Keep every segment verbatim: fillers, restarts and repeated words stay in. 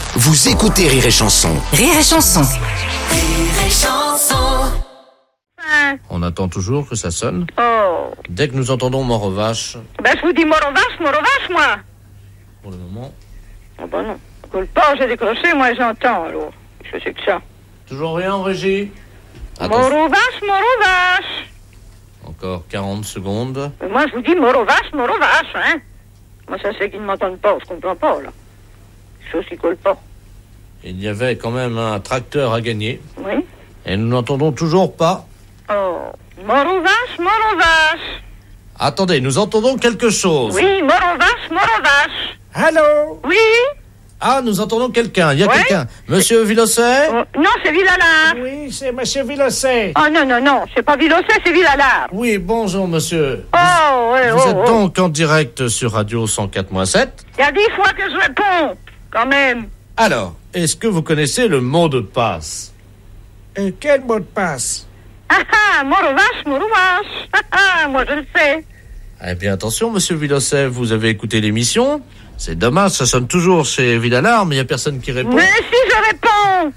Vous écoutez Rire et Chanson. Rire et Chanson. Rire et Chanson. On attend toujours que ça sonne. Oh. Dès que nous entendons mort aux vaches, Ben, je vous dis mort aux vaches, mort aux vaches, moi. pour le moment, Oh, ben non. Coule pas, j'ai décroché, moi j'entends, alors. Je sais que ça. toujours rien en régie. Mort Attention, aux vaches, mort aux vaches. encore quarante secondes. Mais moi, je vous dis mort aux vaches, mort aux vaches, hein. Moi, ça c'est qu'ils ne m'entendent pas, je comprends pas, là. Chose qui colle pas. Il y avait quand même un tracteur à gagner. Oui. Et nous n'entendons toujours pas. Oh. Mort aux vaches, mort aux vaches. Attendez, nous entendons quelque chose. Oui, mort aux vaches, mort aux vaches. Allô? Oui. Ah, nous entendons quelqu'un. Il y a Ouais. quelqu'un. Monsieur Villosset? Oh, non, c'est Villalard. Oui, c'est Monsieur Villosset. Oh non, non, non, c'est pas Villosset, c'est Villalard. Oui, bonjour monsieur. Oh, ouais, Vous oh, êtes oh. donc en direct sur Radio cent quatre virgule sept. Il y a dix fois que je réponds, quand même. Alors, est-ce que vous connaissez le mot de passe? Euh, quel mot de passe? Ah ah, mort aux vaches, mort aux vaches. Ah ah, moi je le sais. Eh bien, attention, monsieur Villosset, vous avez écouté l'émission. C'est dommage, ça sonne toujours chez Villalard, mais il n'y a personne qui répond. Mais si je réponds.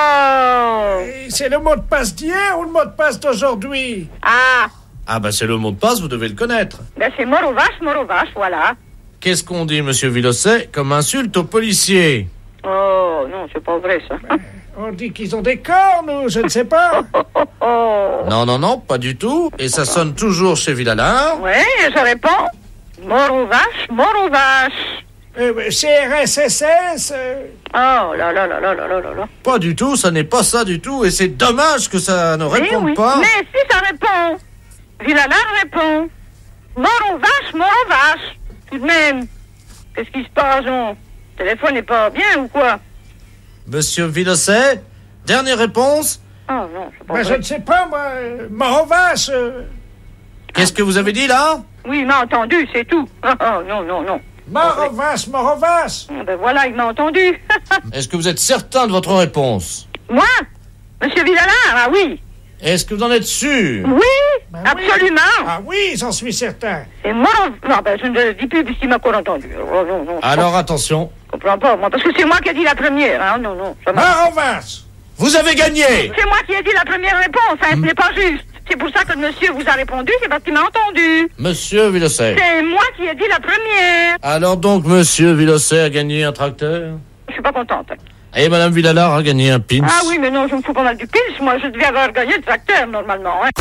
Oh. Et c'est le mot de passe d'hier ou le mot de passe d'aujourd'hui? Ah, Ah, bah, c'est le mot de passe, vous devez le connaître. ben c'est mort aux vaches, mort aux vaches, voilà. Qu'est-ce qu'on dit, monsieur Villosset, comme insulte aux policiers? Oh, non, c'est pas vrai, ça. On dit qu'ils ont des cornes ou je ne sais pas. Oh, oh, oh. Non, non, non, pas du tout. Et ça sonne toujours chez Villalard. Ouais, et je réponds. Mort aux vaches, mort aux vaches. Euh, C R S S S euh, Oh, là, là, là, là, là, là, là, là. Pas du tout, ça n'est pas ça du tout. Et c'est dommage que ça ne Oui, réponde oui. pas. Mais si ça répond. Villalard répond. Mort aux vaches, mort aux vaches. Tout de même. Qu'est-ce qui se passe, non? Le téléphone n'est pas bien ou quoi? Monsieur Villosset, dernière réponse. Oh non, c'est pas ben, je vrai. ne sais pas, moi. euh, Mort aux vaches. euh, Qu'est-ce que vous avez dit là? Oui, il m'a entendu, c'est tout. Oh, oh, non, non, non. Mort aux vaches, mort aux vaches. Ah, ben voilà, il m'a entendu. Est-ce que vous êtes certain de votre réponse? Moi? Monsieur Villalard, ah oui. Est-ce que vous en êtes sûr? Oui, Ben oui. absolument. Ah oui, j'en suis certain. C'est moi. Non, ben je ne le dis plus puisqu'il m'a pas entendu. Oh, non, non. Alors attention, Je comprends pas, moi, parce que c'est moi qui ai dit la première. Hein. Non, non. ça m'a- Mort aux vaches. vous avez gagné! C'est moi qui ai dit la première réponse, hein, ce n'est pas juste. C'est pour ça que le monsieur vous a répondu, c'est parce qu'il m'a entendu. Monsieur Villosset. C'est moi qui ai dit la première. Alors donc, monsieur Villosset a gagné un tracteur Je suis pas contente. et madame Villalard a gagné un pins. Ah oui, mais non, je me fous pas mal du pils. Moi, je devais avoir gagné le tracteur, normalement. Hein.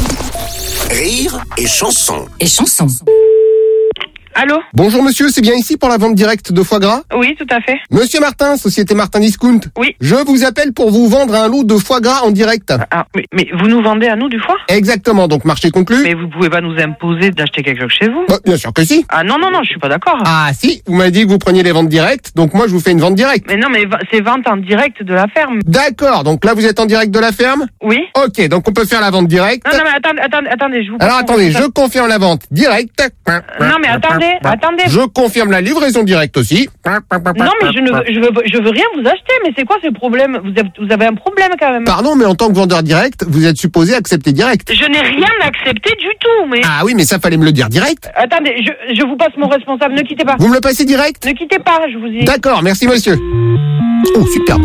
Rire et Chanson. Et Chanson. Allô? Bonjour monsieur, c'est bien ici pour la vente directe de foie gras? Oui, tout à fait. Monsieur Martin, Société Martin Discount. Oui. Je vous appelle pour vous vendre un lot de foie gras en direct. Ah, mais, mais vous nous vendez à nous du foie? Exactement, donc marché conclu. Mais vous pouvez pas nous imposer d'acheter quelque chose chez vous? Bah, bien sûr que si. Ah non, non, non, je suis pas d'accord. Ah si, vous m'avez dit que vous preniez les ventes directes, donc moi je vous fais une vente directe. Mais non, mais va- c'est vente en direct de la ferme. D'accord, donc là vous êtes en direct de la ferme? Oui? Ok, donc on peut faire la vente directe. Non, non, mais attendez, attendez, attendez, je vous... Alors attendez, je confirme la vente directe. Non, mais attendez, attendez. Je confirme la livraison directe aussi. Non, mais je ne veux, je veux, je veux rien vous acheter, mais c'est quoi ce problème? Vous avez, vous avez un problème quand même. Pardon, mais en tant que vendeur direct, vous êtes supposé accepter direct. Je n'ai rien accepté du tout, mais... Ah oui, mais ça fallait me le dire direct. Attendez, je, je vous passe mon responsable, ne quittez pas. Vous me le passez direct? Ne quittez pas, je vous dis. D'accord, merci monsieur. Oh, superbe.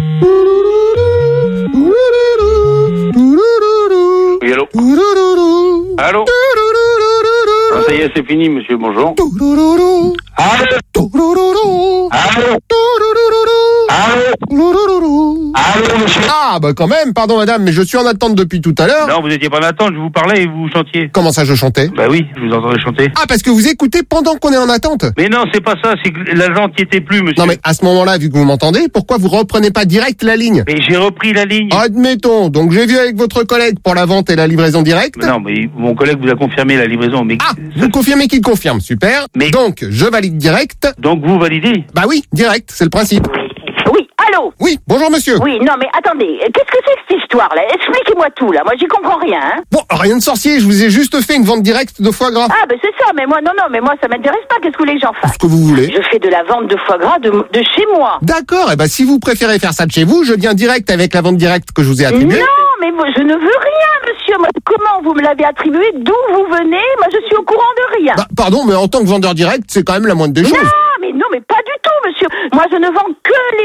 Oui, allô? Allô? Ah, ça y est, c'est fini, monsieur, bonjour. Allô? Allô? Allô? Allô, monsieur? Ah, bah quand même, pardon madame, mais je suis en attente depuis tout à l'heure. Non, vous étiez pas en attente, je vous parlais et vous chantiez. Comment ça, je chantais? Bah oui, je vous entendais chanter. Ah, parce que vous écoutez pendant qu'on est en attente. Mais non, c'est pas ça, c'est que l'agent n'y était plus, monsieur. Non mais à ce moment-là, vu que vous m'entendez, pourquoi vous reprenez pas direct la ligne? Mais j'ai repris la ligne. Admettons, donc j'ai vu avec votre collègue pour la vente et la livraison directe. Mais non, mais mon collègue vous a confirmé la livraison, mais... Ah, vous confirmez qu'il confirme, super. Mais- Donc, je valide direct. Donc vous validez? Bah oui, direct, c'est le principe. Oui, allô? Oui, bonjour monsieur. Oui, non, mais attendez, qu'est-ce que c'est que cette histoire-là? Expliquez-moi tout, là, moi j'y comprends rien, hein? Bon, rien de sorcier, je vous ai juste fait une vente directe de foie gras. Ah, ben c'est ça, mais moi, non, non, mais moi ça m'intéresse pas, qu'est-ce que vous voulez que j'en fasse? Ce que vous voulez. Je fais de la vente de foie gras de, de chez moi. D'accord, et bah si vous préférez faire ça de chez vous, je viens direct avec la vente directe que je vous ai attribuée. Non, mais moi, je ne veux rien, monsieur. Moi, comment vous me l'avez attribué? D'où vous venez? Moi, je suis au courant de rien. Bah, pardon, mais en tant que vendeur direct, c'est quand même la moindre des choses. Non, mais non, mais pas du tout, monsieur. Moi, je ne vends que les